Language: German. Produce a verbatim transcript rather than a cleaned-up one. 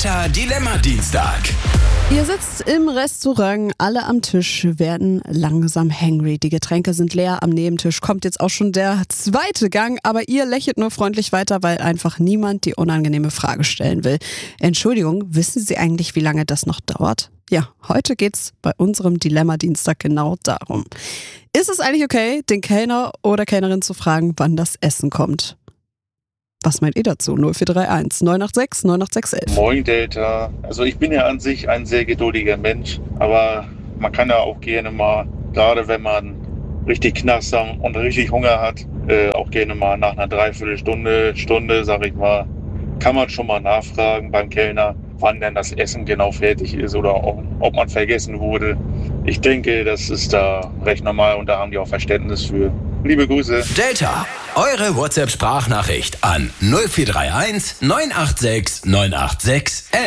Delta Dilemma Dienstag. Ihr sitzt im Restaurant, alle am Tisch werden langsam hangry. Die Getränke sind leer, am Nebentisch kommt jetzt auch schon der zweite Gang, aber ihr lächelt nur freundlich weiter, weil einfach niemand die unangenehme Frage stellen will. Entschuldigung, wissen Sie eigentlich, wie lange das noch dauert? Ja, heute geht's bei unserem Dilemma-Dienstag genau darum. Ist es eigentlich okay, den Kellner oder Kellnerin zu fragen, wann das Essen kommt? Was meint ihr dazu? null vier drei eins neun acht sechs neun acht sechs eins. Moin Delta. Also ich bin ja an sich ein sehr geduldiger Mensch, aber man kann ja auch gerne mal, gerade wenn man richtig knacksam und richtig Hunger hat, äh, auch gerne mal nach einer Dreiviertelstunde, Stunde, sag ich mal, kann man schon mal nachfragen beim Kellner, wann denn das Essen genau fertig ist oder ob, ob man vergessen wurde. Ich denke, das ist da recht normal und da haben die auch Verständnis für. Liebe Grüße. Delta, eure WhatsApp-Sprachnachricht an null vier drei eins neun acht sechs neun acht sechs elf.